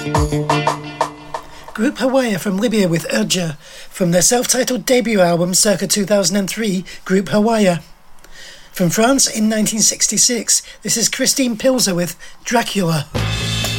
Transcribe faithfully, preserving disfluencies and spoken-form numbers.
Group Hawaii from Libya with Urja, from their self-titled debut album circa two thousand three, Group Hawaii. From France in nineteen sixty-six, this is Christine Pilzer with Dracula.